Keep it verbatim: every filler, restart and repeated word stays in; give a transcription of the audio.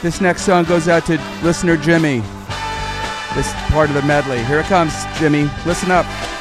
This next song goes out to listener Jimmy. This part of the medley. Here it comes, Jimmy. Listen up.